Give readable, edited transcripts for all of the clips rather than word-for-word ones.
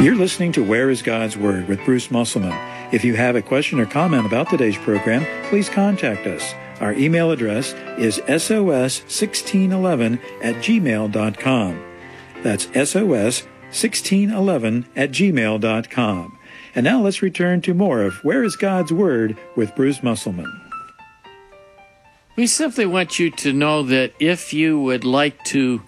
You're listening to Where is God's Word with Bruce Musselman. If you have a question or comment about today's program, please contact us. Our email address is sos1611@gmail.com. That's sos1611@gmail.com. And now let's return to more of Where is God's Word with Bruce Musselman. We simply want you to know that if you would like to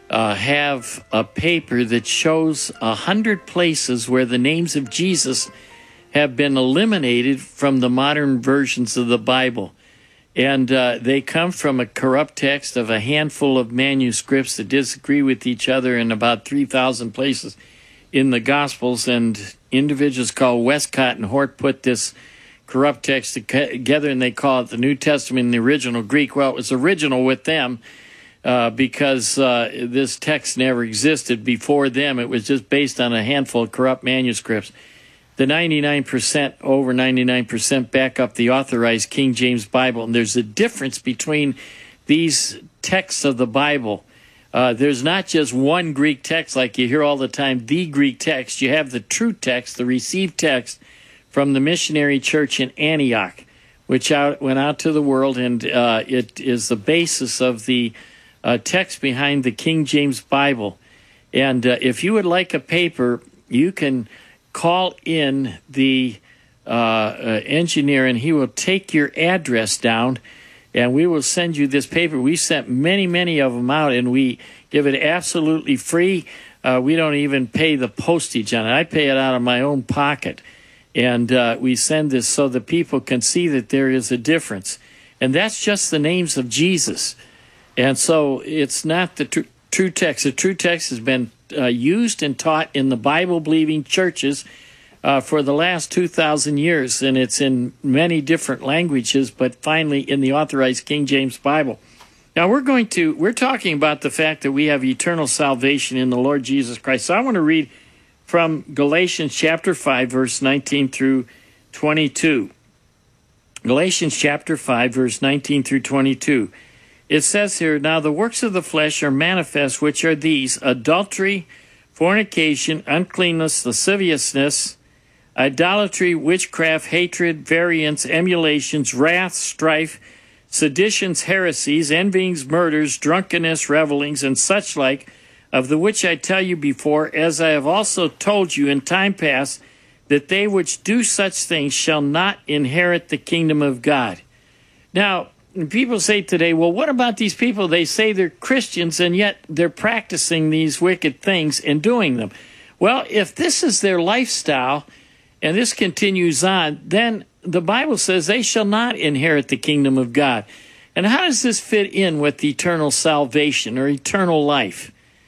have a paper that shows 100 places where the names of Jesus have been eliminated from the modern versions of the Bible. And they come from a corrupt text of a handful of manuscripts that disagree with each other in about 3,000 places in the Gospels. And individuals called Westcott and Hort put this corrupt text together, and they call it the New Testament in the original Greek. Well, it was original with them because this text never existed before them. It was just based on a handful of corrupt manuscripts. The over 99% back up the authorized King James Bible. And there's a difference between these texts of the Bible. There's not just one Greek text like you hear all the time, the Greek text. You have the true text, the received text from the missionary church in Antioch, which went out to the world, and it is the basis of the text behind the King James Bible. And if you would like a paper, you can call in the engineer, and he will take your address down, and we will send you this paper. We sent many, many of them out, and we give it absolutely free. We don't even pay the postage on it. I pay it out of my own pocket. And we send this so that people can see that there is a difference. And that's just the names of Jesus. And so it's not the true text. The true text has been used and taught in the Bible-believing churches for the last 2,000 years. And it's in many different languages, but finally in the authorized King James Bible. Now we're talking about the fact that we have eternal salvation in the Lord Jesus Christ. So I want to read from Galatians chapter 5, verse 19 through 22. Galatians chapter 5, verse 19 through 22. It says here, "Now the works of the flesh are manifest, which are these: adultery, fornication, uncleanness, lasciviousness, idolatry, witchcraft, hatred, variance, emulations, wrath, strife, seditions, heresies, envyings, murders, drunkenness, revellings, and such like, of the which I tell you before, as I have also told you in time past, that they which do such things shall not inherit the kingdom of God." Now, people say today, well, what about these people? They say they're Christians, and yet they're practicing these wicked things and doing them. Well, if this is their lifestyle, and this continues on, then the Bible says they shall not inherit the kingdom of God. And how does this fit in with eternal salvation or eternal life?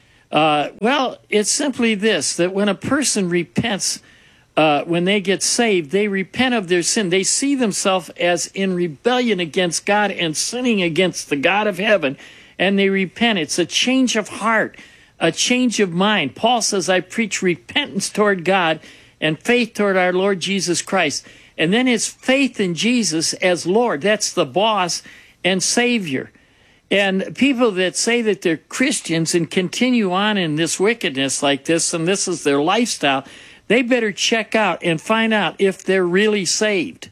Well, it's simply this, that when a person repents, when they get saved, they repent of their sin. They see themselves as in rebellion against God and sinning against the God of heaven, and they repent. It's a change of heart, a change of mind. Paul says, I preach repentance toward God and faith toward our Lord Jesus Christ. And then it's faith in Jesus as Lord. That's the boss and Savior. And people that say that they're Christians and continue on in this wickedness like this, and this is their lifestyle, they better check out and find out if they're really saved.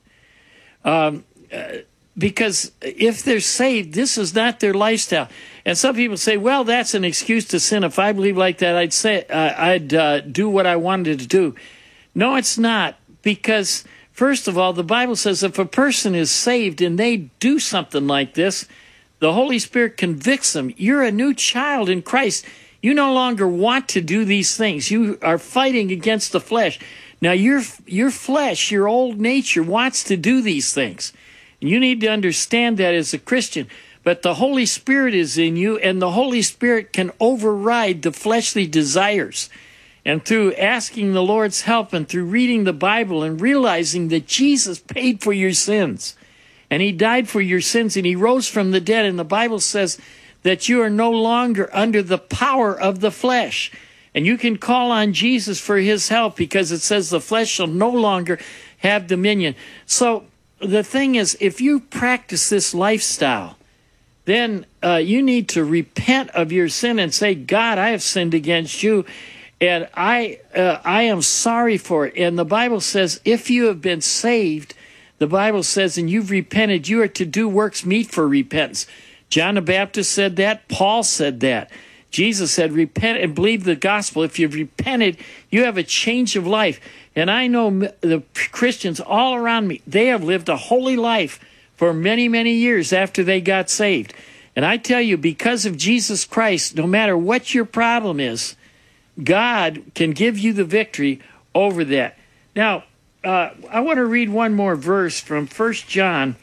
Because if they're saved, this is not their lifestyle. And some people say, well, that's an excuse to sin. If I believe like that, I'd do what I wanted to do. No, it's not. Because, first of all, the Bible says if a person is saved and they do something like this, the Holy Spirit convicts them. You're a new child in Christ. You no longer want to do these things. You are fighting against the flesh. Now, your flesh, your old nature, wants to do these things. And you need to understand that as a Christian. But the Holy Spirit is in you, and the Holy Spirit can override the fleshly desires. And through asking the Lord's help and through reading the Bible and realizing that Jesus paid for your sins, and he died for your sins, and he rose from the dead. And the Bible says that you are no longer under the power of the flesh. And you can call on Jesus for his help, because it says the flesh shall no longer have dominion. So the thing is, if you practice this lifestyle, then you need to repent of your sin and say, God, I have sinned against you. And I am sorry for it. And the Bible says, if you have been saved, the Bible says, and you've repented, you are to do works meet for repentance. John the Baptist said that. Paul said that. Jesus said, repent and believe the gospel. If you've repented, you have a change of life. And I know the Christians all around me, they have lived a holy life for many, many years after they got saved. And I tell you, because of Jesus Christ, no matter what your problem is, God can give you the victory over that. Now, I want to read one more verse from 1 John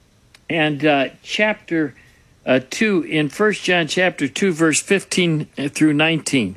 and chapter 2, in 1 John chapter 2, verse 15 through 19.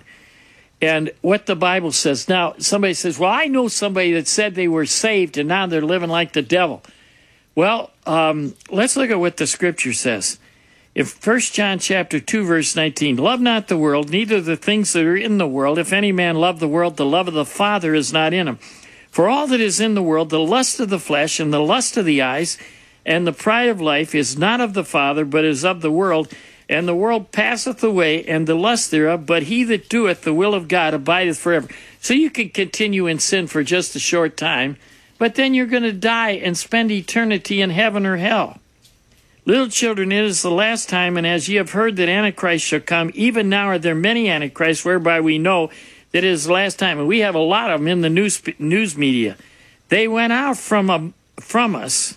And what the Bible says. Now, somebody says, well, I know somebody that said they were saved and now they're living like the devil. Well, let's look at what the Scripture says. In 1 John chapter 2, verse 19, love not the world, neither the things that are in the world. If any man love the world, the love of the Father is not in him. For all that is in the world, the lust of the flesh and the lust of the eyes and the pride of life is not of the Father, but is of the world. And the world passeth away, and the lust thereof, but he that doeth the will of God abideth forever. So you can continue in sin for just a short time, but then you're going to die and spend eternity in heaven or hell. Little children, it is the last time, and as ye have heard that Antichrist shall come, even now are there many Antichrists, whereby we know that it is the last time. And we have a lot of them in the news media. They went out from us,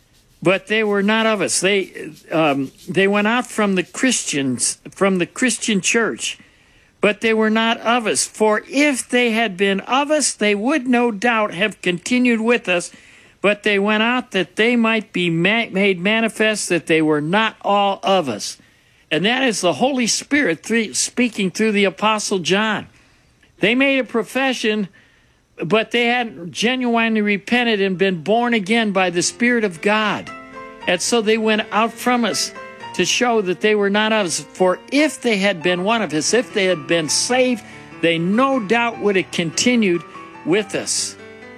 but they were not of us. They went out from the Christians, from the Christian church, but they were not of us. For if they had been of us, they would no doubt have continued with us, but they went out that they might be made manifest that they were not all of us. And that is the Holy Spirit speaking through the Apostle John. They made a profession, but they hadn't genuinely repented and been born again by the Spirit of God. And so they went out from us to show that they were not of us. For if they had been one of us, if they had been saved, they no doubt would have continued with us.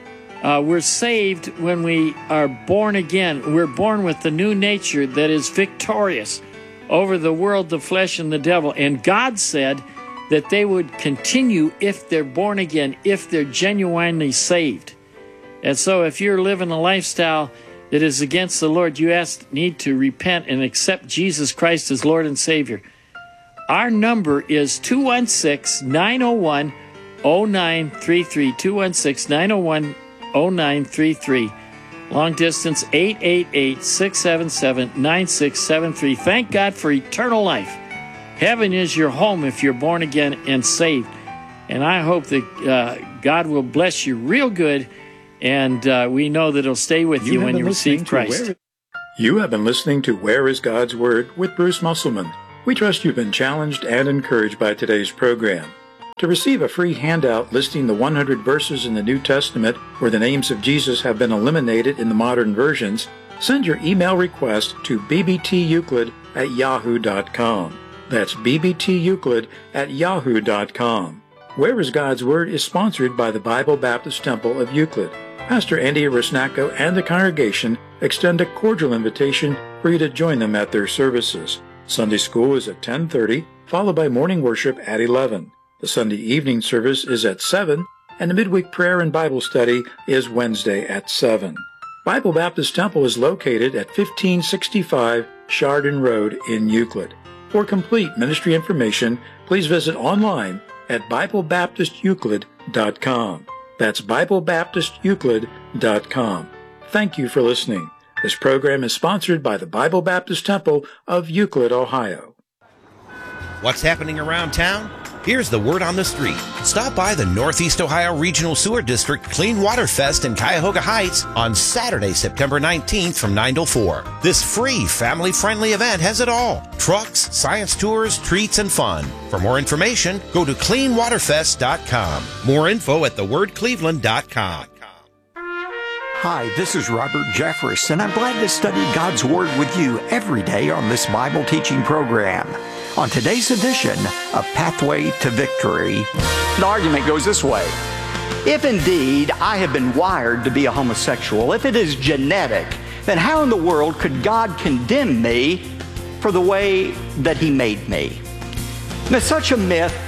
We're saved when we are born again. We're born with the new nature that is victorious over the world, the flesh, and the devil. And God said that they would continue if they're born again, if they're genuinely saved. And so if you're living a lifestyle that is against the Lord, you need to repent and accept Jesus Christ as Lord and Savior. Our number is 216-901-0933, 216-901-0933. Long distance, 888-677-9673. Thank God for eternal life. Heaven is your home if you're born again and saved. And I hope that God will bless you real good, and we know that it'll stay with you when you receive Christ. You have been listening to Where is God's Word with Bruce Musselman. We trust you've been challenged and encouraged by today's program. To receive a free handout listing the 100 verses in the New Testament where the names of Jesus have been eliminated in the modern versions, send your email request to bbteuclid@yahoo.com. That's bbteuclid@yahoo.com. Where is God's Word is sponsored by the Bible Baptist Temple of Euclid. Pastor Andy Rusnacko and the congregation extend a cordial invitation for you to join them at their services. Sunday school is at 10:30, followed by morning worship at 11. The Sunday evening service is at 7, and the midweek prayer and Bible study is Wednesday at 7. Bible Baptist Temple is located at 1565 Chardon Road in Euclid. For complete ministry information, please visit online at BibleBaptistEuclid.com. That's BibleBaptistEuclid.com. Thank you for listening. This program is sponsored by the Bible Baptist Temple of Euclid, Ohio. What's happening around town? Here's the word on the street. Stop by the Northeast Ohio Regional Sewer District Clean Water Fest in Cuyahoga Heights on Saturday, September 19th from 9 till 4. This free, family-friendly event has it all. Trucks, science tours, treats, and fun. For more information, go to cleanwaterfest.com. More info at thewordcleveland.com. Hi, this is Robert Jeffress, and I'm glad to study God's Word with you every day on this Bible teaching program. On today's edition of Pathway to Victory, the argument goes this way. If indeed I have been wired to be a homosexual, if it is genetic, then how in the world could God condemn me for the way that He made me? Now, such a myth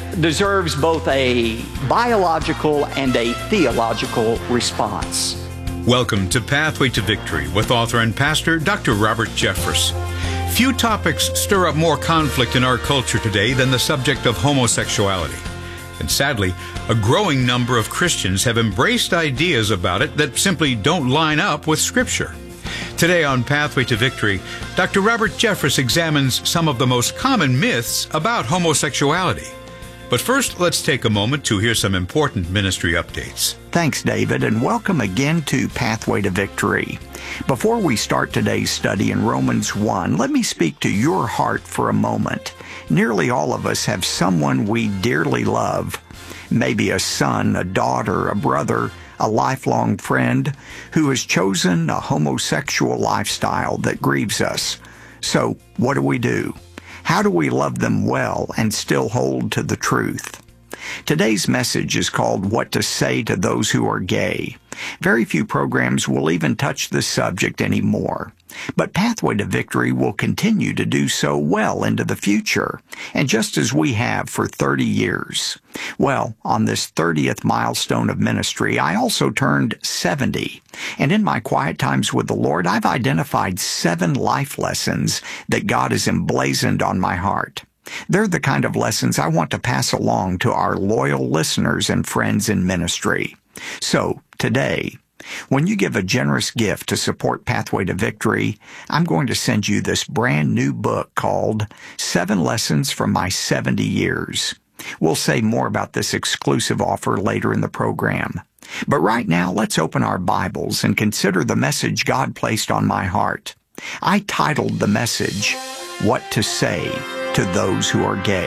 deserves both a biological and a theological response. Welcome to Pathway to Victory with author and pastor Dr. Robert Jeffress. Few topics stir up more conflict in our culture today than the subject of homosexuality. And sadly, a growing number of Christians have embraced ideas about it that simply don't line up with Scripture. Today on Pathway to Victory, Dr. Robert Jeffress examines some of the most common myths about homosexuality. But first, let's take a moment to hear some important ministry updates. Thanks, David, and welcome again to Pathway to Victory. Before we start today's study in Romans 1, let me speak to your heart for a moment. Nearly all of us have someone we dearly love, maybe a son, a daughter, a brother, a lifelong friend, who has chosen a homosexual lifestyle that grieves us. So, what do? How do we love them well and still hold to the truth? Today's message is called What to Say to Those Who Are Gay. Very few programs will even touch this subject anymore. But Pathway to Victory will continue to do so well into the future, and just as we have for 30 years. Well, on this 30th milestone of ministry, I also turned 70. And in my quiet times with the Lord, I've identified 7 life lessons that God has emblazoned on my heart. They're the kind of lessons I want to pass along to our loyal listeners and friends in ministry. So, today, when you give a generous gift to support Pathway to Victory, I'm going to send you this brand new book called 7 Lessons from My 70 Years. We'll say more about this exclusive offer later in the program. But right now, let's open our Bibles and consider the message God placed on my heart. I titled the message, What to Say to Those Who Are Gay.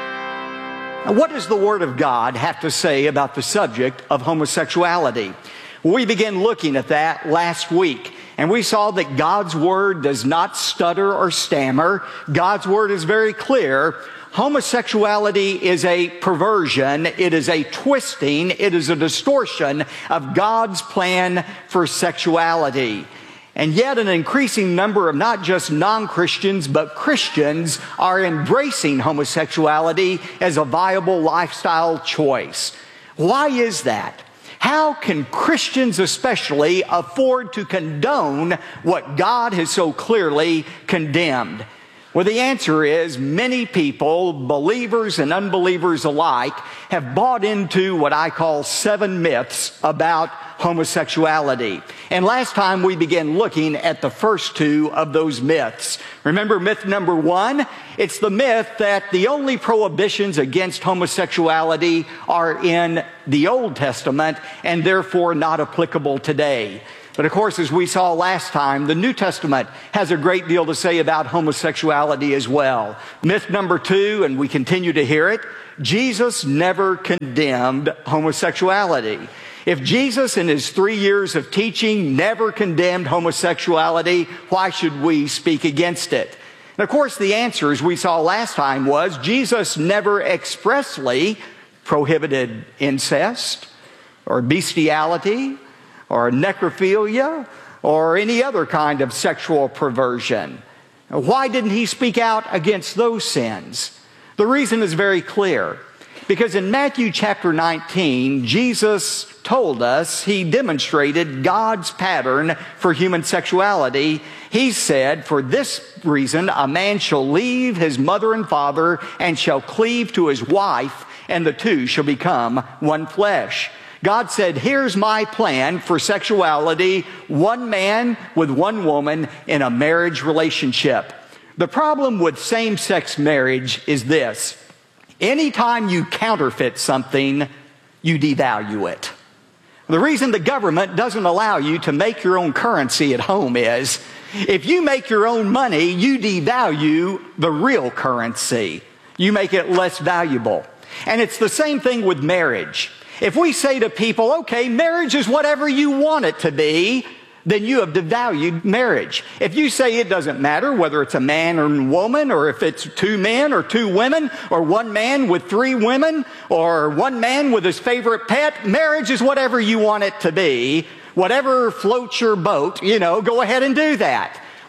Now, what does the Word of God have to say about the subject of homosexuality? We began looking at that last week, and we saw that God's Word does not stutter or stammer. God's Word is very clear. Homosexuality is a perversion, it is a twisting, it is a distortion of God's plan for sexuality. And yet an increasing number of not just non-Christians, but Christians are embracing homosexuality as a viable lifestyle choice. Why is that? How can Christians especially afford to condone what God has so clearly condemned? Well, the answer is many people, believers and unbelievers alike, have bought into what I call 7 myths about homosexuality. And last time we began looking at the first 2 of those myths. Remember myth number 1? It's the myth that the only prohibitions against homosexuality are in the Old Testament and therefore not applicable today. But of course, as we saw last time, the New Testament has a great deal to say about homosexuality as well. Myth number 2, and we continue to hear it, Jesus never condemned homosexuality. If Jesus in his 3 years of teaching never condemned homosexuality, why should we speak against it? And of course, the answer, as we saw last time, was Jesus never expressly prohibited incest or bestiality or necrophilia, or any other kind of sexual perversion. Why didn't he speak out against those sins? The reason is very clear. Because in Matthew chapter 19, Jesus told us, he demonstrated God's pattern for human sexuality. He said, for this reason, a man shall leave his mother and father and shall cleave to his wife, and the 2 shall become one flesh. God said, here's my plan for sexuality, 1 man with 1 woman in a marriage relationship. The problem with same-sex marriage is this. Anytime you counterfeit something, you devalue it. The reason the government doesn't allow you to make your own currency at home is, if you make your own money, you devalue the real currency. You make it less valuable. And it's the same thing with marriage. If we say to people, okay, marriage is whatever you want it to be, then you have devalued marriage. If you say it doesn't matter whether it's a man or a woman, or if it's 2 men or 2 women, or 1 man with 3 women, or 1 man with his favorite pet, marriage is whatever you want it to be. Whatever floats your boat, go ahead and do that.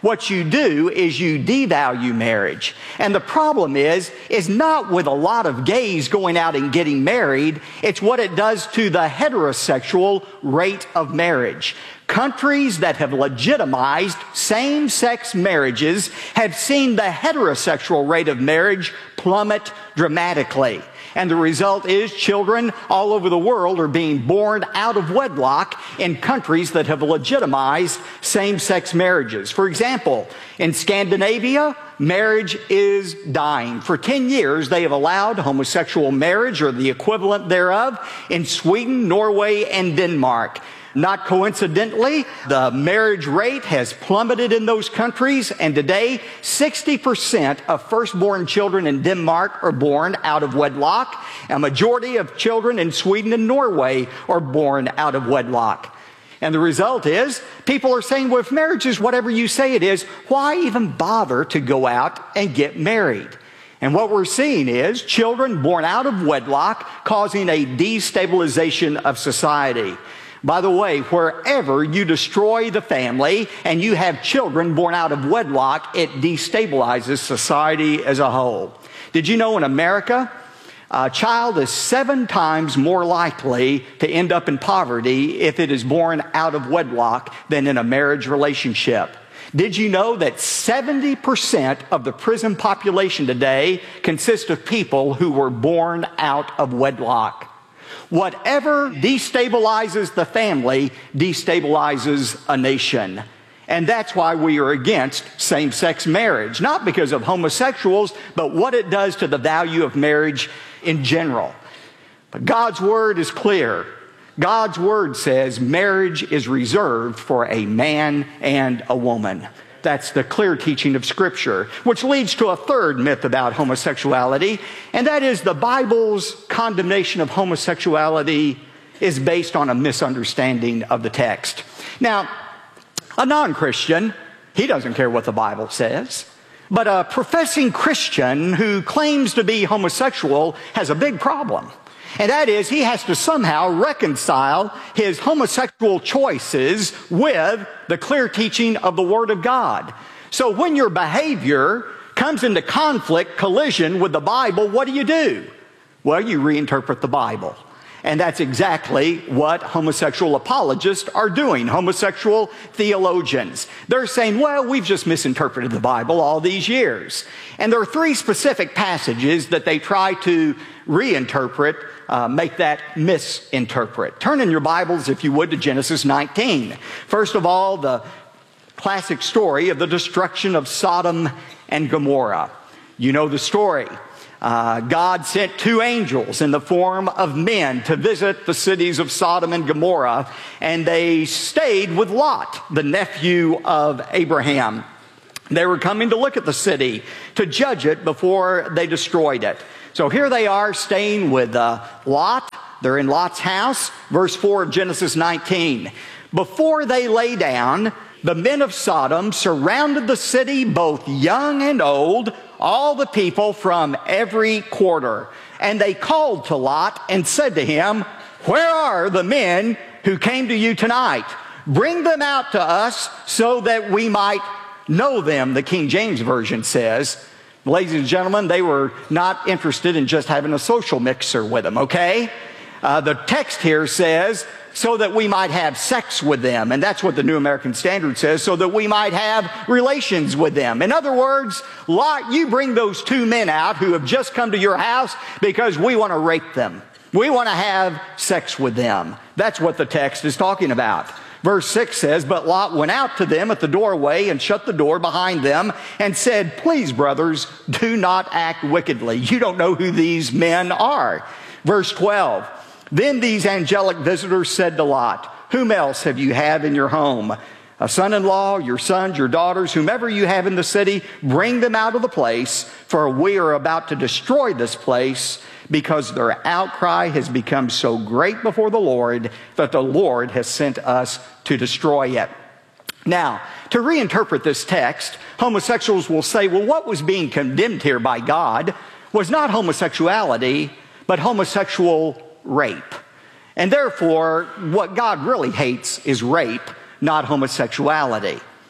What you do is you devalue marriage. And the problem is not with a lot of gays going out and getting married, it's what it does to the heterosexual rate of marriage. Countries that have legitimized same-sex marriages have seen the heterosexual rate of marriage plummet dramatically. And the result is children all over the world are being born out of wedlock in countries that have legitimized same-sex marriages. For example, in Scandinavia, marriage is dying. For 10 years, they have allowed homosexual marriage or the equivalent thereof in Sweden, Norway, and Denmark. Not coincidentally, the marriage rate has plummeted in those countries, and today 60% of firstborn children in Denmark are born out of wedlock. A majority of children in Sweden and Norway are born out of wedlock. And the result is, people are saying, well, if marriage is whatever you say it is, why even bother to go out and get married? And what we're seeing is children born out of wedlock causing a destabilization of society. By the way, wherever you destroy the family and you have children born out of wedlock, it destabilizes society as a whole. Did you know in America, a child is 7 times more likely to end up in poverty if it is born out of wedlock than in a marriage relationship? Did you know that 70% of the prison population today consists of people who were born out of wedlock? Whatever destabilizes the family destabilizes a nation. And that's why we are against same-sex marriage. Not because of homosexuals, but what it does to the value of marriage in general. But God's Word is clear. God's Word says marriage is reserved for a man and a woman. That's the clear teaching of Scripture, which leads to a third myth about homosexuality, and that is the Bible's condemnation of homosexuality is based on a misunderstanding of the text. Now, a non-Christian, he doesn't care what the Bible says, but a professing Christian who claims to be homosexual has a big problem. And that is, he has to somehow reconcile his homosexual choices with the clear teaching of the Word of God. So when your behavior comes into conflict, collision with the Bible, what do? Well, you reinterpret the Bible. And that's exactly what homosexual apologists are doing, homosexual theologians. They're saying, well, we've just misinterpreted the Bible all these years. And there are 3 specific passages that they try to reinterpret, make that misinterpret. Turn in your Bibles, if you would, to Genesis 19. First of all, the classic story of the destruction of Sodom and Gomorrah. You know the story. God sent 2 angels in the form of men to visit the cities of Sodom and Gomorrah, and they stayed with Lot, the nephew of Abraham. They were coming to look at the city, to judge it before they destroyed it. So here they are staying with Lot. They're in Lot's house. Verse 4 of Genesis 19. Before they lay down, the men of Sodom surrounded the city, both young and old, all the people from every quarter. And they called to Lot and said to him, where are the men who came to you tonight? Bring them out to us so that we might know them, the King James Version says. Ladies and gentlemen, they were not interested in just having a social mixer with them, okay? The text here says, so that we might have sex with them. And that's what the New American Standard says, so that we might have relations with them. In other words, Lot, you bring those 2 men out who have just come to your house because we want to rape them. We want to have sex with them. That's what the text is talking about. Verse 6 says, but Lot went out to them at the doorway and shut the door behind them and said, please, brothers, do not act wickedly. You don't know who these men are. Verse 12, then these angelic visitors said to Lot, whom else have you had in your home? A son-in-law, your sons, your daughters, whomever you have in the city, bring them out of the place, for we are about to destroy this place, because their outcry has become so great before the Lord that the Lord has sent us to destroy it. Now, to reinterpret this text, homosexuals will say, well, what was being condemned here by God was not homosexuality, but homosexual rape. And therefore, what God really hates is rape, not homosexuality.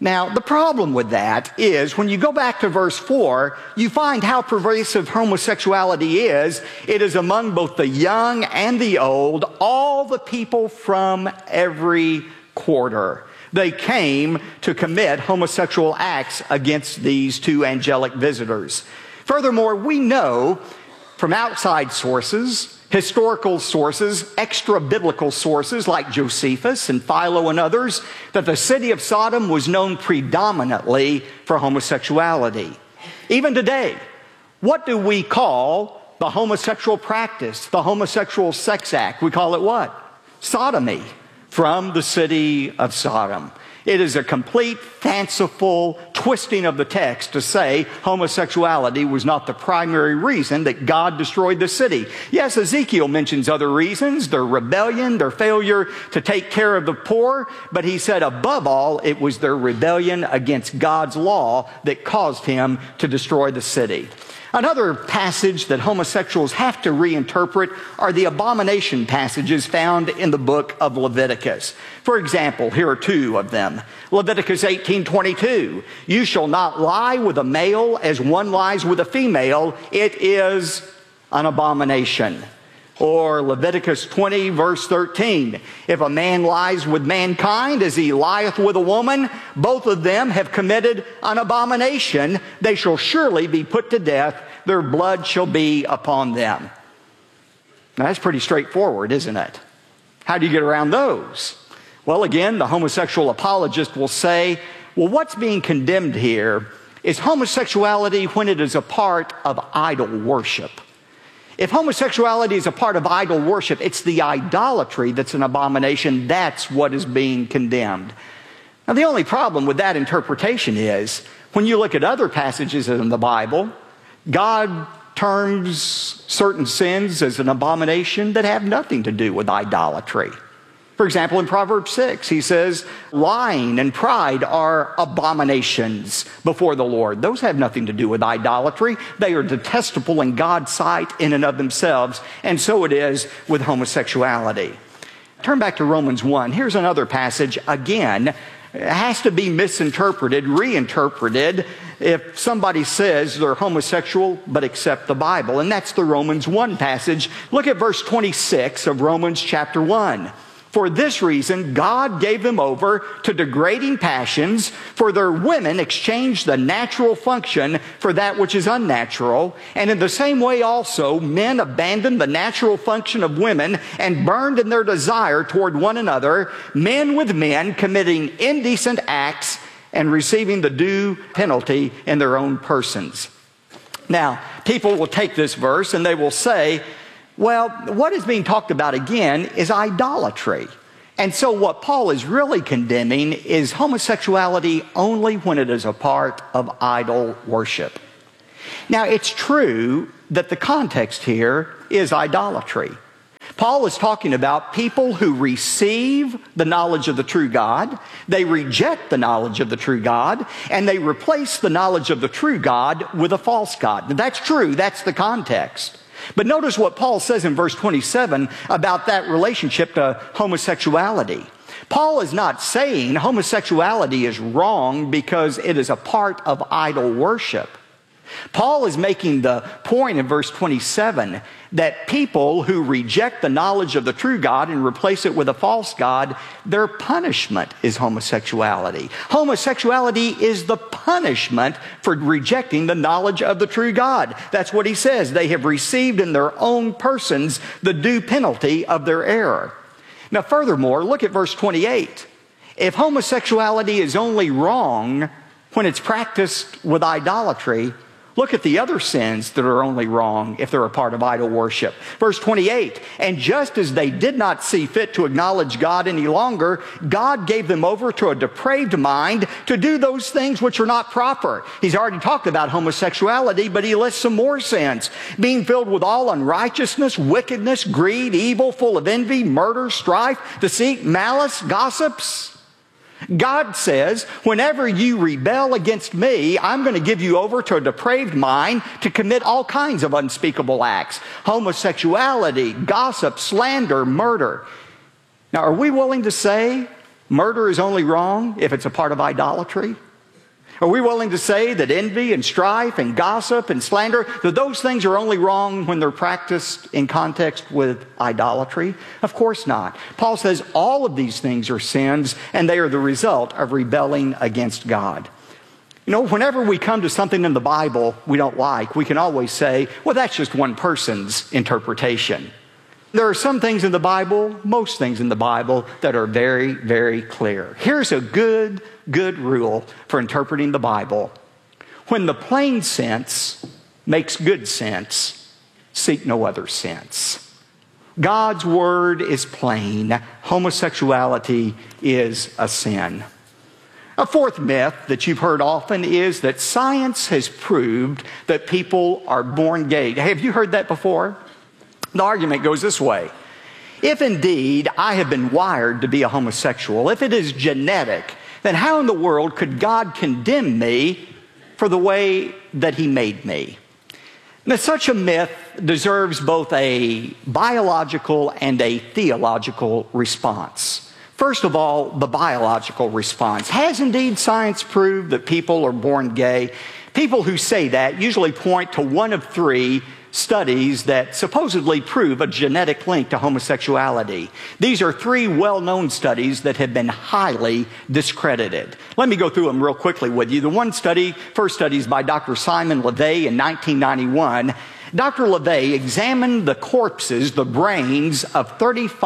Now, the problem with that is when you go back to verse 4, you find how pervasive homosexuality is. It is among both the young and the old, all the people from every quarter. They came to commit homosexual acts against these two angelic visitors. Furthermore, we know from outside sources, historical sources, extra-biblical sources like Josephus and Philo and others, that the city of Sodom was known predominantly for homosexuality. Even today, what do we call the homosexual practice, the homosexual sex act? We call it what? Sodomy, from the city of Sodom. It is a complete fanciful twisting of the text to say homosexuality was not the primary reason that God destroyed the city. Yes, Ezekiel mentions other reasons, their rebellion, their failure to take care of the poor, but he said above all, it was their rebellion against God's law that caused him to destroy the city. Another passage that homosexuals have to reinterpret are the abomination passages found in the book of Leviticus. For example, here are two of them. Leviticus 18:22, you shall not lie with a male as one lies with a female. It is an abomination. Or Leviticus 20, verse 13. If a man lies with mankind as he lieth with a woman, both of them have committed an abomination. They shall surely be put to death. Their blood shall be upon them. Now, that's pretty straightforward, isn't it? How do you get around those? Well, again, the homosexual apologist will say, well, what's being condemned here is homosexuality when it is a part of idol worship. If homosexuality is a part of idol worship, it's the idolatry that's an abomination. That's what is being condemned. Now, the only problem with that interpretation is when you look at other passages in the Bible, God terms certain sins as an abomination that have nothing to do with idolatry. For example, in Proverbs 6, he says, lying and pride are abominations before the Lord. Those have nothing to do with idolatry. They are detestable in God's sight in and of themselves, and so it is with homosexuality. Turn back to Romans 1. Here's another passage. Again, it has to be misinterpreted, reinterpreted, if somebody says they're homosexual but accept the Bible. And that's the Romans 1 passage. Look at verse 26 of Romans chapter 1. For this reason, God gave them over to degrading passions, for their women exchanged the natural function for that which is unnatural. And in the same way also, men abandoned the natural function of women and burned in their desire toward one another, men with men committing indecent acts and receiving the due penalty in their own persons. Now, people will take this verse and they will say, well, what is being talked about again is idolatry. And so what Paul is really condemning is homosexuality only when it is a part of idol worship. Now, it's true that the context here is idolatry. Paul is talking about people who receive the knowledge of the true God, they reject the knowledge of the true God, and they replace the knowledge of the true God with a false God. Now, that's true, that's the context. But notice what Paul says in verse 27 about that relationship to homosexuality. Paul is not saying homosexuality is wrong because it is a part of idol worship. Paul is making the point in verse 27 that people who reject the knowledge of the true God and replace it with a false God, their punishment is homosexuality. Homosexuality is the punishment for rejecting the knowledge of the true God. That's what he says. They have received in their own persons the due penalty of their error. Now, furthermore, look at verse 28. If homosexuality is only wrong when it's practiced with idolatry, look at the other sins that are only wrong if they're a part of idol worship. Verse 28, and just as they did not see fit to acknowledge God any longer, God gave them over to a depraved mind to do those things which are not proper. He's already talked about homosexuality, but he lists some more sins. Being filled with all unrighteousness, wickedness, greed, evil, full of envy, murder, strife, deceit, malice, gossips. God says, whenever you rebel against me, I'm going to give you over to a depraved mind to commit all kinds of unspeakable acts. Homosexuality, gossip, slander, murder. Now, are we willing to say murder is only wrong if it's a part of idolatry? Are we willing to say that envy and strife and gossip and slander, that those things are only wrong when they're practiced in context with idolatry? Of course not. Paul says all of these things are sins, and they are the result of rebelling against God. You know, whenever we come to something in the Bible we don't like, we can always say, well, that's just one person's interpretation. There are some things in the Bible, most things in the Bible, that are very, very clear. Here's a good rule for interpreting the Bible. When the plain sense makes good sense, seek no other sense. God's word is plain. Homosexuality is a sin. A fourth myth that you've heard often is that science has proved that people are born gay. Have you heard that before? The argument goes this way. If indeed I have been wired to be a homosexual, if it is genetic, then how in the world could God condemn me for the way that He made me? Now, such a myth deserves both a biological and a theological response. First of all, the biological response. Has indeed science proved that people are born gay? People who say that usually point to one of three studies that supposedly prove a genetic link to homosexuality. These are three well-known studies that have been highly discredited. Let me go through them real quickly with you. The first study is by Dr. Simon LeVay in 1991. Dr. LeVay examined the corpses, the brains of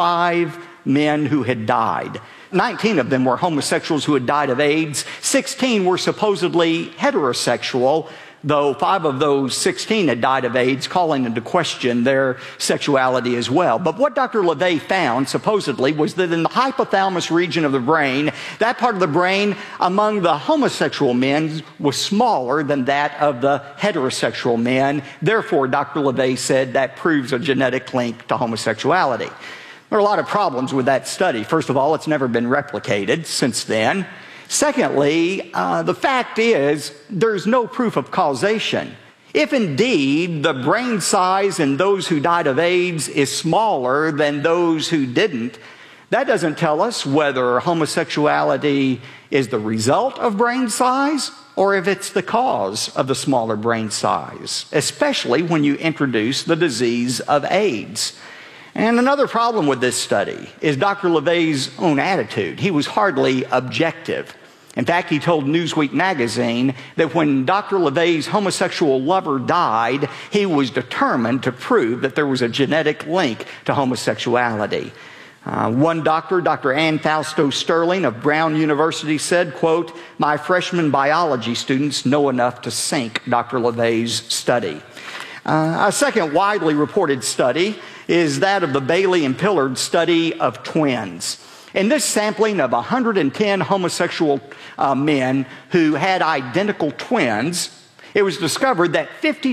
35 men who had died. 19 of them were homosexuals who had died of AIDS. 16 were supposedly heterosexual, though 5 of those 16 had died of AIDS, calling into question their sexuality as well. But what Dr. LeVay found, supposedly, was that in the hypothalamus region of the brain, that part of the brain among the homosexual men was smaller than that of the heterosexual men. Therefore, Dr. LeVay said that proves a genetic link to homosexuality. There are a lot of problems with that study. First of all, it's never been replicated since then. Secondly, the fact is there's no proof of causation. If indeed the brain size in those who died of AIDS is smaller than those who didn't, that doesn't tell us whether homosexuality is the result of brain size or if it's the cause of the smaller brain size, especially when you introduce the disease of AIDS. And another problem with this study is Dr. LeVay's own attitude. He was hardly objective. In fact, he told Newsweek magazine that when Dr. LeVay's homosexual lover died, he was determined to prove that there was a genetic link to homosexuality. One doctor, Dr. Ann Fausto Sterling of Brown University said, quote, "My freshman biology students know enough to sink Dr. LeVay's study." A second widely reported study is that of the Bailey and Pillard study of twins. In this sampling of 110 homosexual men who had identical twins, it was discovered that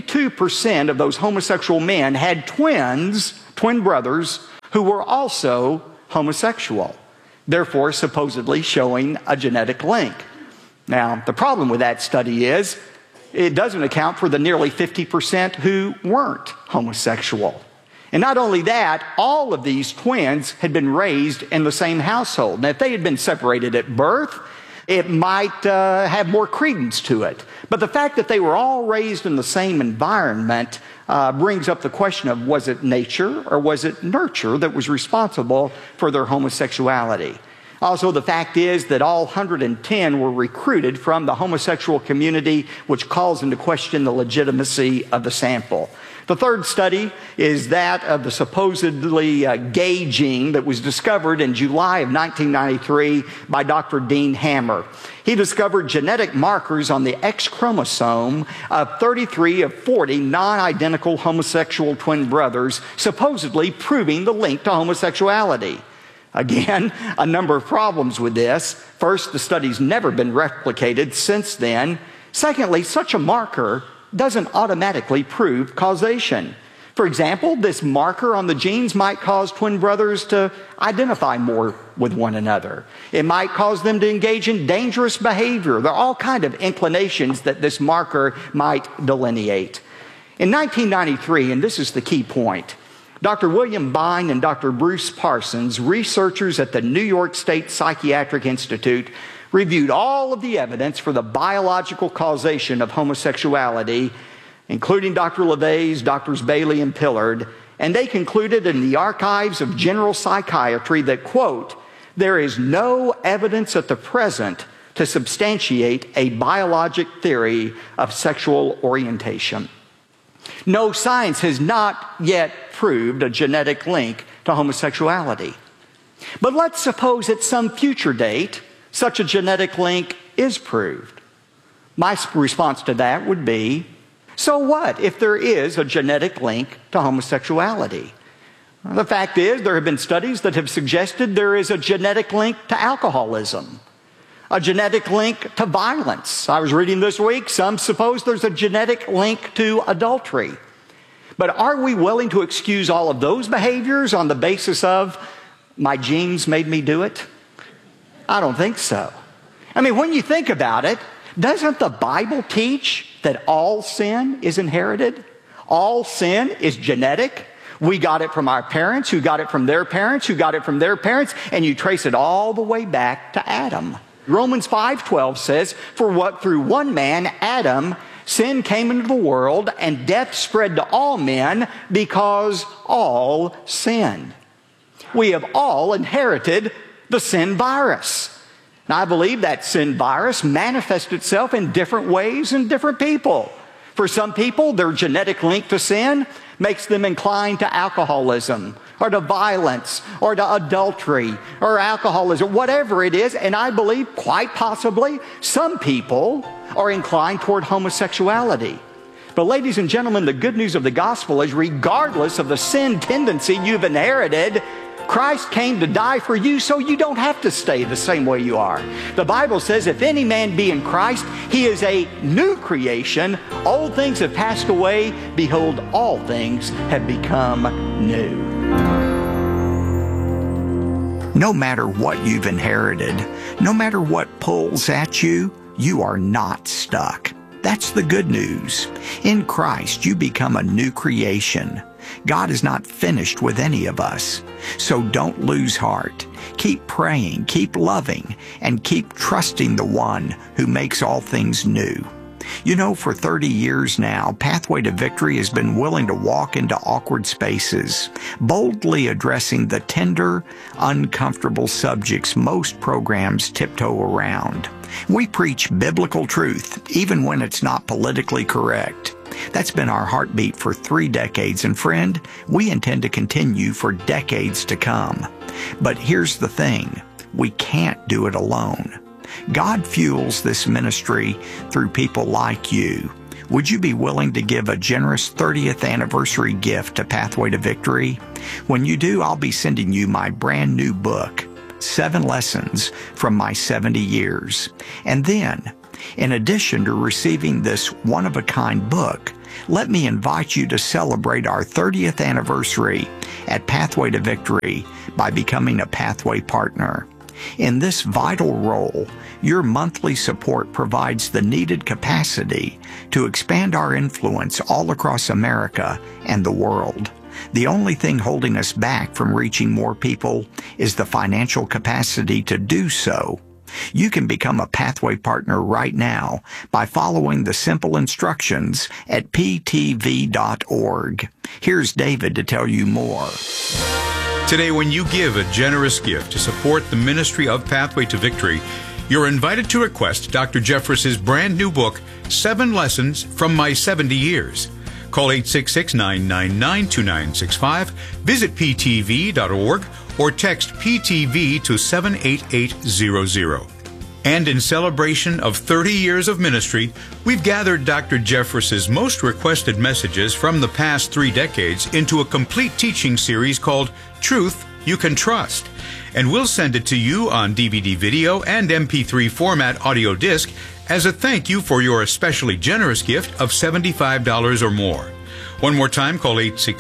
52% of those homosexual men had twin brothers, who were also homosexual, therefore supposedly showing a genetic link. Now, the problem with that study is it doesn't account for the nearly 50% who weren't homosexual. And not only that, all of these twins had been raised in the same household. Now, if they had been separated at birth, it might have more credence to it. But the fact that they were all raised in the same environment brings up the question of, was it nature or was it nurture that was responsible for their homosexuality? Also, the fact is that all 110 were recruited from the homosexual community, which calls into question the legitimacy of the sample. The third study is that of the supposedly gay gene that was discovered in July of 1993 by Dr. Dean Hammer. He discovered genetic markers on the X chromosome of 33 of 40 non-identical homosexual twin brothers, supposedly proving the link to homosexuality. Again, a number of problems with this. First, the study's never been replicated since then. Secondly, such a marker doesn't automatically prove causation. For example, this marker on the genes might cause twin brothers to identify more with one another. It might cause them to engage in dangerous behavior. There are all kinds of inclinations that this marker might delineate. In 1993, and this is the key point, Dr. William Bine and Dr. Bruce Parsons, researchers at the New York State Psychiatric Institute, reviewed all of the evidence for the biological causation of homosexuality, including Dr. LeVay's, Drs. Bailey and Pillard, and they concluded in the Archives of General Psychiatry that, quote, there is no evidence at the present to substantiate a biologic theory of sexual orientation. No, science has not yet proved a genetic link to homosexuality. But let's suppose at some future date, such a genetic link is proved. My response to that would be, so what if there is a genetic link to homosexuality? The fact is, there have been studies that have suggested there is a genetic link to alcoholism, a genetic link to violence. I was reading this week, some suppose there's a genetic link to adultery. But are we willing to excuse all of those behaviors on the basis of my genes made me do it? I don't think so. I mean, when you think about it, doesn't the Bible teach that all sin is inherited? All sin is genetic. We got it from our parents, who got it from their parents, who got it from their parents, and you trace it all the way back to Adam. Romans 5:12 says, for what through one man, Adam, sin came into the world, and death spread to all men because all sinned. We have all inherited the sin virus. Now, I believe that sin virus manifests itself in different ways in different people. For some people, their genetic link to sin makes them inclined to alcoholism, or to violence, or to adultery, or alcoholism, whatever it is. And I believe, quite possibly, some people are inclined toward homosexuality. But ladies and gentlemen, the good news of the gospel is regardless of the sin tendency you've inherited, Christ came to die for you so you don't have to stay the same way you are. The Bible says, if any man be in Christ, he is a new creation. Old things have passed away. Behold, all things have become new. No matter what you've inherited, no matter what pulls at you, you are not stuck. That's the good news. In Christ, you become a new creation. God is not finished with any of us. So don't lose heart. Keep praying, keep loving, and keep trusting the one who makes all things new. You know, for 30 years now, Pathway to Victory has been willing to walk into awkward spaces, boldly addressing the tender, uncomfortable subjects most programs tiptoe around. We preach biblical truth, even when it's not politically correct. That's been our heartbeat for 3 decades, and friend, we intend to continue for decades to come. But here's the thing, we can't do it alone. God fuels this ministry through people like you. Would you be willing to give a generous 30th anniversary gift to Pathway to Victory? When you do, I'll be sending you my brand new book, 7 Lessons from My 70 Years. And then, in addition to receiving this one-of-a-kind book, let me invite you to celebrate our 30th anniversary at Pathway to Victory by becoming a Pathway partner. In this vital role, your monthly support provides the needed capacity to expand our influence all across America and the world. The only thing holding us back from reaching more people is the financial capacity to do so. You can become a Pathway partner right now by following the simple instructions at ptv.org. Here's David to tell you more. Today, when you give a generous gift to support the ministry of Pathway to Victory, you're invited to request Dr. Jeffress's brand new book, 7 Lessons from My 70 Years. Call 866-999-2965, visit ptv.org, or text PTV to 78800. And in celebration of 30 years of ministry, we've gathered Dr. Jeffress's most requested messages from the past 3 decades into a complete teaching series called Truth You Can Trust. And we'll send it to you on DVD video and MP3 format audio disc as a thank you for your especially generous gift of $75 or more. One more time, call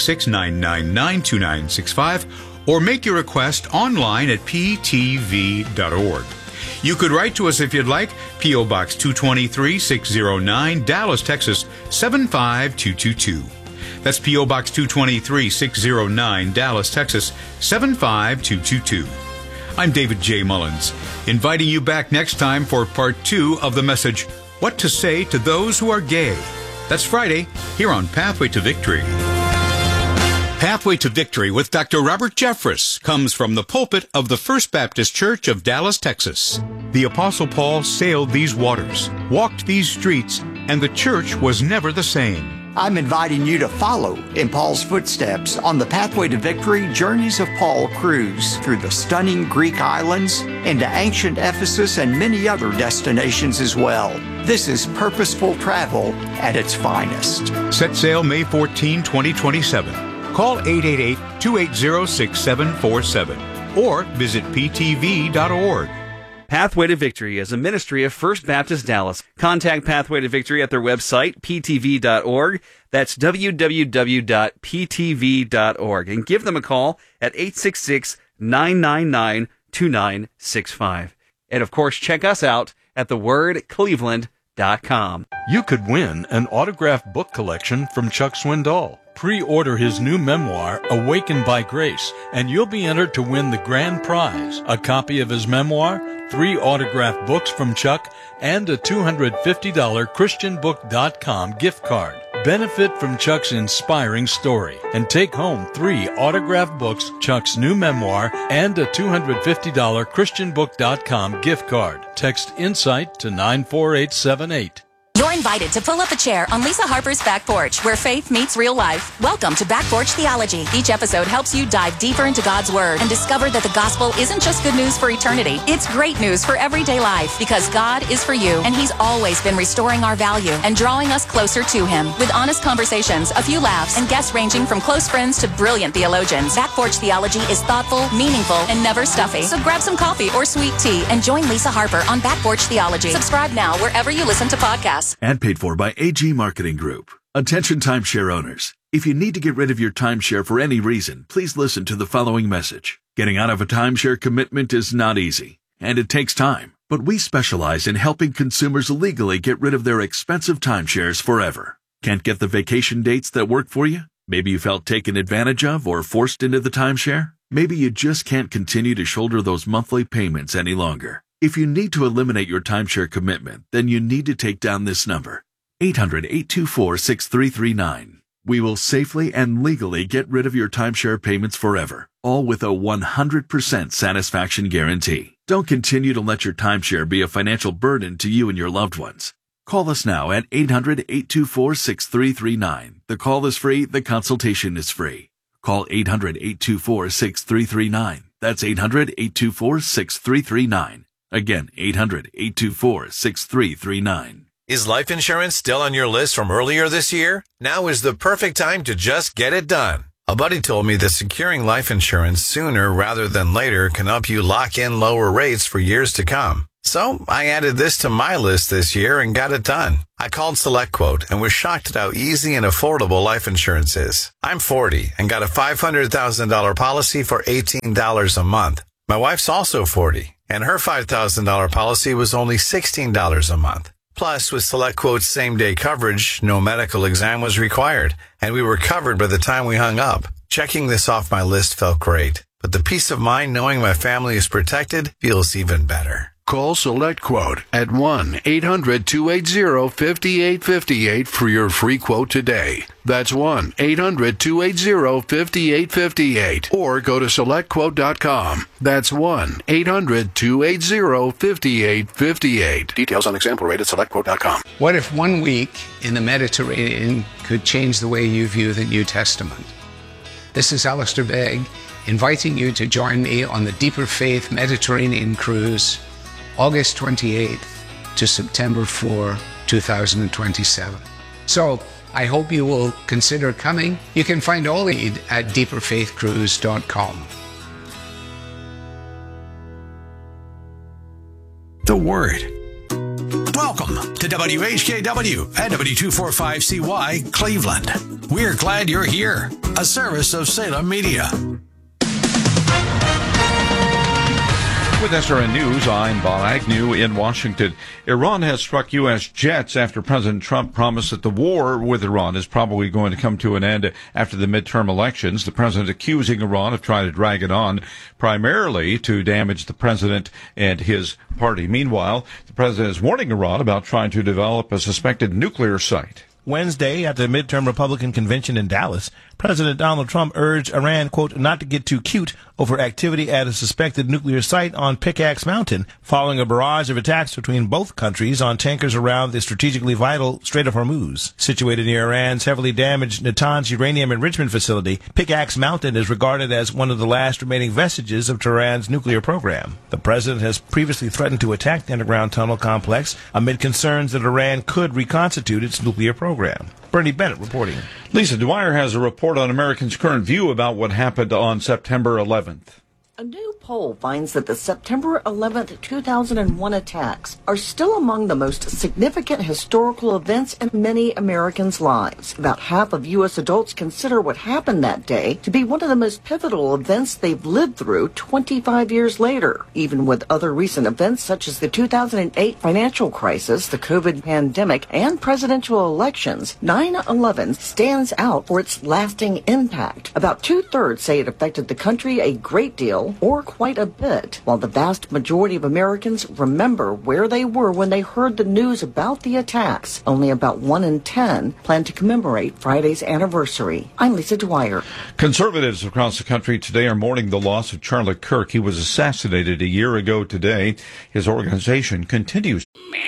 866-999-2965 or make your request online at ptv.org. You could write to us if you'd like, P.O. Box 223-609, Dallas, Texas, 75222. That's P.O. Box 223, 609, Dallas, Texas, 75222. I'm David J. Mullins, inviting you back next time for part 2 of the message, What to Say to Those Who Are Gay. That's Friday, here on Pathway to Victory. Pathway to Victory with Dr. Robert Jeffress comes from the pulpit of the First Baptist Church of Dallas, Texas. The Apostle Paul sailed these waters, walked these streets, and the church was never the same. I'm inviting you to follow in Paul's footsteps on the Pathway to Victory Journeys of Paul cruise through the stunning Greek islands, into ancient Ephesus, and many other destinations as well. This is purposeful travel at its finest. Set sail May 14, 2027. Call 888-280-6747 or visit ptv.org. Pathway to Victory is a ministry of First Baptist Dallas. Contact Pathway to Victory at their website, ptv.org. That's www.ptv.org. And give them a call at 866-999-2965. And, of course, check us out at thewordcleveland.com. You could win an autographed book collection from Chuck Swindoll. Pre-order his new memoir, Awakened by Grace, and you'll be entered to win the grand prize, a copy of his memoir, 3 autographed books from Chuck, and a $250 ChristianBook.com gift card. Benefit from Chuck's inspiring story and take home 3 autographed books, Chuck's new memoir, and a $250 ChristianBook.com gift card. Text INSIGHT to 94878. You're invited to pull up a chair on Lisa Harper's Back Porch, where faith meets real life. Welcome to Back Porch Theology. Each episode helps you dive deeper into God's Word and discover that the gospel isn't just good news for eternity. It's great news for everyday life, because God is for you, and He's always been restoring our value and drawing us closer to Him. With honest conversations, a few laughs, and guests ranging from close friends to brilliant theologians, Back Porch Theology is thoughtful, meaningful, and never stuffy. So grab some coffee or sweet tea and join Lisa Harper on Back Porch Theology. Subscribe now wherever you listen to podcasts. And paid for by AG Marketing Group. Attention timeshare owners. If you need to get rid of your timeshare for any reason, please listen to the following message. Getting out of a timeshare commitment is not easy, and it takes time. But we specialize in helping consumers legally get rid of their expensive timeshares forever. Can't get the vacation dates that work for you? Maybe you felt taken advantage of or forced into the timeshare? Maybe you just can't continue to shoulder those monthly payments any longer. If you need to eliminate your timeshare commitment, then you need to take down this number, 800-824-6339. We will safely and legally get rid of your timeshare payments forever, all with a 100% satisfaction guarantee. Don't continue to let your timeshare be a financial burden to you and your loved ones. Call us now at 800-824-6339. The call is free. The consultation is free. Call 800-824-6339. That's 800-824-6339. Again, 800-824-6339. Is life insurance still on your list from earlier this year? Now is the perfect time to just get it done. A buddy told me that securing life insurance sooner rather than later can help you lock in lower rates for years to come. So I added this to my list this year and got it done. I called SelectQuote and was shocked at how easy and affordable life insurance is. I'm 40 and got a $500,000 policy for $18 a month. My wife's also 40. And her $5,000 policy was only $16 a month. Plus, with SelectQuote's same-day coverage, no medical exam was required, and we were covered by the time we hung up. Checking this off my list felt great, but the peace of mind knowing my family is protected feels even better. Call SelectQuote at 1-800-280-5858 for your free quote today. That's 1-800-280-5858. Or go to SelectQuote.com. That's 1-800-280-5858. Details on example rate at SelectQuote.com. What if 1 week in the Mediterranean could change the way you view the New Testament? This is Alistair Begg, inviting you to join me on the Deeper Faith Mediterranean Cruise, August 28th to September 4, 2027. So I hope you will consider coming. You can find all the aid at deeperfaithcruise.com. The Word. Welcome to WHKW and W245CY Cleveland. We're glad you're here. A service of Salem Media. With SRN News, I'm Bob Agnew in Washington. Iran has struck U.S. jets after President Trump promised that the war with Iran is probably going to come to an end after the midterm elections. The president accusing Iran of trying to drag it on, primarily to damage the president and his party. Meanwhile, the president is warning Iran about trying to develop a suspected nuclear site. Wednesday, at the midterm Republican convention in Dallas, President Donald Trump urged Iran, quote, not to get too cute over activity at a suspected nuclear site on Pickaxe Mountain, following a barrage of attacks between both countries on tankers around the strategically vital Strait of Hormuz. Situated near Iran's heavily damaged Natanz uranium enrichment facility, Pickaxe Mountain is regarded as one of the last remaining vestiges of Tehran's nuclear program. The president has previously threatened to attack the underground tunnel complex amid concerns that Iran could reconstitute its nuclear program. Bernie Bennett reporting. Lisa Dwyer has a report on Americans' current view about what happened on September 11th. A new poll finds that the September 11th, 2001 attacks are still among the most significant historical events in many Americans' lives. About half of U.S. adults consider what happened that day to be one of the most pivotal events they've lived through 25 years later. Even with other recent events such as the 2008 financial crisis, the COVID pandemic, and presidential elections, 9/11 stands out for its lasting impact. About 2/3 say it affected the country a great deal or quite a bit, while the vast majority of Americans remember where they were when they heard the news about the attacks. Only about 1 in 10 plan to commemorate Friday's anniversary. I'm Lisa Dwyer. Conservatives across the country today are mourning the loss of Charlie Kirk. He was assassinated a year ago today. His organization continues.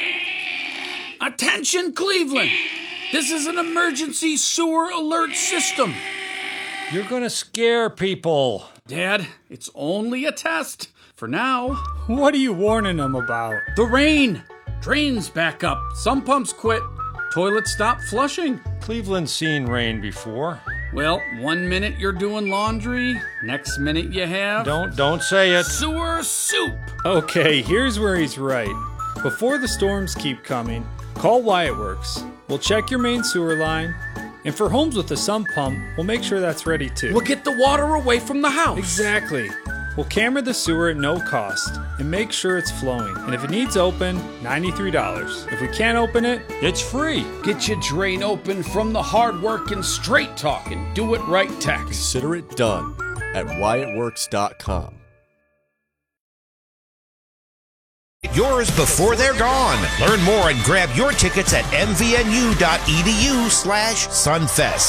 Attention, Cleveland! This is an emergency sewer alert system. You're gonna scare people. Dad, it's only a test. For now. What are you warning them about? The rain. Drains back up. Some pumps quit. Toilets stop flushing. Cleveland's seen rain before. Well, 1 minute you're doing laundry. Next minute you have... Don't say it. Sewer soup. Okay, here's where he's right. Before the storms keep coming, call Wyatt Works. We'll check your main sewer line. And for homes with a sump pump, we'll make sure that's ready too. We'll get the water away from the house. Exactly. We'll camera the sewer at no cost and make sure it's flowing. And if it needs open, $93. If we can't open it, it's free. Get your drain open from the hard-working, straight-talking, do-it-right tax. Consider it done at WyattWorks.com. Yours before they're gone. Learn more and grab your tickets at mvnu.edu/sunfest.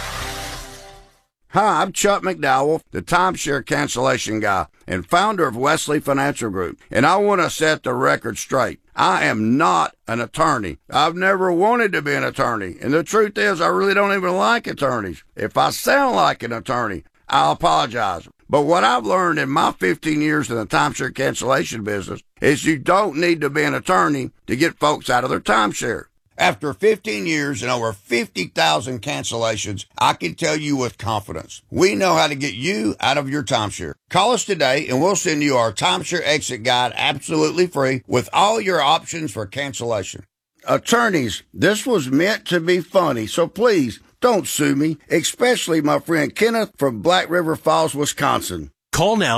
Hi, I'm Chuck McDowell, the timeshare cancellation guy and founder of Wesley Financial Group, and I want to set the record straight. I am not an attorney. I've never wanted to be an attorney, and the truth is I really don't even like attorneys. If I sound like an attorney, I'll apologize. But what I've learned in my 15 years in the timeshare cancellation business is you don't need to be an attorney to get folks out of their timeshare. After 15 years and over 50,000 cancellations, I can tell you with confidence, we know how to get you out of your timeshare. Call us today and we'll send you our timeshare exit guide absolutely free with all your options for cancellation. Attorneys, this was meant to be funny, so please don't sue me, especially my friend Kenneth from Black River Falls, Wisconsin. Call now